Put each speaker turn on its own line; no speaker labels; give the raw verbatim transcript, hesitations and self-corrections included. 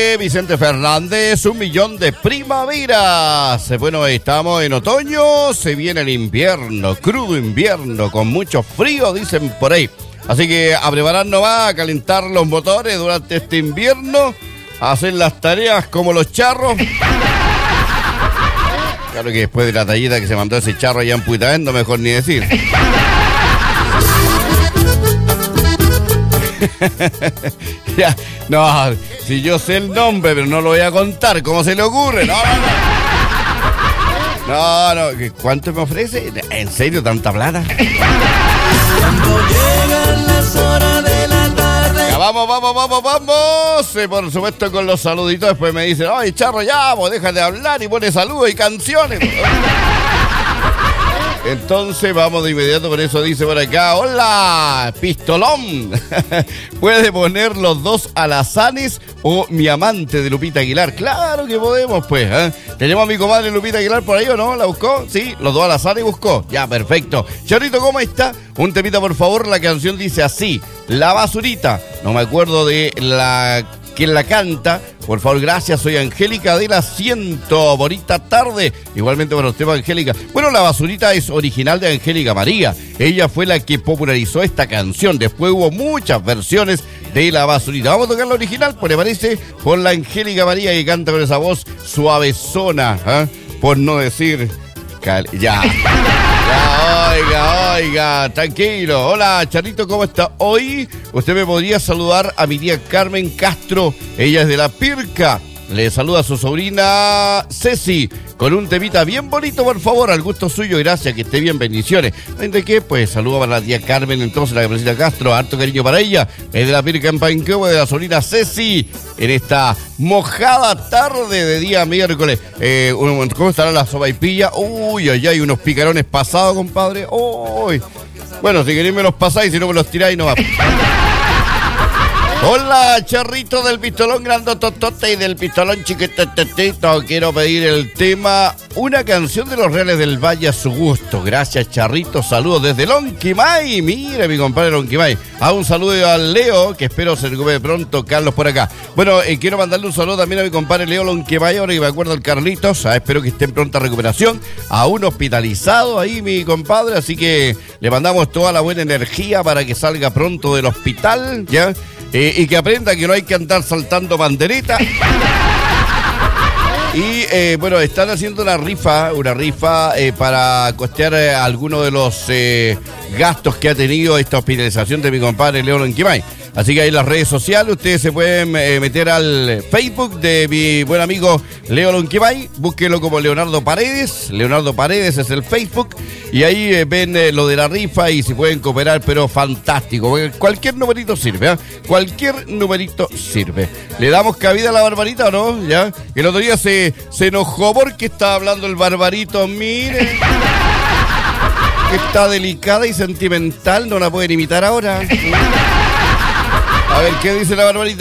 dice Vicente Fernández, un millón de primaveras. Bueno, estamos en otoño, se viene el invierno, crudo invierno, con mucho frío, dicen por ahí. Así que a preparar nomás, a calentar los motores durante este invierno, a hacer las tareas como los charros. Claro que después de la tallita que se mandó ese charro allá en Puitaendo, mejor ni decir. Ya, no, si yo sé el nombre, pero no lo voy a contar, ¿cómo se le ocurre? No, no, no. No, no, ¿cuánto me ofrece? ¿En serio tanta plata?
Cuando llegan las horas de la tarde.
Ya, vamos, vamos, vamos, vamos. Eh, por supuesto con los saluditos. Después me dicen, ay, charro, ya, vos deja de hablar y pone saludos y canciones. Entonces vamos de inmediato, por eso dice por acá, hola, pistolón. ¿Puede poner los dos alazanes o mi amante de Lupita Aguilar? Claro que podemos, pues. ¿eh? ¿Tenemos a mi comadre Lupita Aguilar por ahí o no? ¿La buscó? Sí, los dos alazanes buscó. Ya, perfecto. Charrito, ¿cómo está? Un temita, por favor. La canción dice así, La Basurita. No me acuerdo de la... ¿Quién la canta? Por favor, gracias, soy Angélica del Asiento. Bonita tarde. Igualmente para usted, Angélica. Bueno, La Basurita es original de Angélica María. Ella fue la que popularizó esta canción. Después hubo muchas versiones de La Basurita. Vamos a tocar la original, pues, ¿le parece? Por la Angélica María, que canta con esa voz suavezona, ¿eh? Por no decir... Cal... Ya. Ya, oiga, oiga, tranquilo. Hola, Charrito, ¿cómo está? Hoy usted me podría saludar a mi tía Carmen Castro. Ella es de La Pirca. Le saluda a su sobrina Ceci con un temita bien bonito, por favor, al gusto suyo. Gracias, que esté bien, bendiciones. ¿De qué? Pues saludo para la tía Carmen, entonces, la Caperucita Castro. Harto cariño para ella. Es de La Pirca en Painquehue, de la sobrina Ceci, en esta mojada tarde de día miércoles. Eh, ¿Cómo estará la sopaipilla? Uy, allá hay unos picarones pasados, compadre. Uy. Bueno, si queréis me los pasáis, si no me los tiráis, no va. Hola, Charrito del pistolón grandototote y del pistolón chiquititito. Quiero pedir el tema Una canción de los Reales del Valle a su gusto. Gracias, Charrito. Saludos desde Lonquimay. Mire, mi compadre Lonquimay. A un saludo al Leo, que espero se recupere pronto. Carlos por acá. Bueno, eh, quiero mandarle un saludo también a mi compadre Leo Lonquimay. Ahora que me acuerdo el Carlitos. Ah, espero que esté en pronta recuperación. Aún hospitalizado ahí, mi compadre. Así que le mandamos toda la buena energía para que salga pronto del hospital. ¿Ya? Eh, y que aprenda que no hay que andar saltando banderita. Y eh, bueno, están haciendo una rifa, una rifa eh, para costear eh, algunos de los eh, gastos que ha tenido esta hospitalización de mi compadre Leo Lonquimay. Así que ahí en las redes sociales ustedes se pueden eh, meter al Facebook de mi buen amigo Leo Lonquimay. Búsquelo como Leonardo Paredes. Leonardo Paredes es el Facebook. Y ahí eh, ven eh, lo de la rifa y si pueden cooperar, pero fantástico. Cualquier numerito sirve, ¿eh? Cualquier numerito sirve. ¿Le damos cabida a la Barbarita o no? ¿Ya? El otro día se, se enojó porque estaba hablando el Barbarito. Mire. Está delicada y sentimental. No la pueden imitar ahora. A ver, ¿qué dice la Barbarita?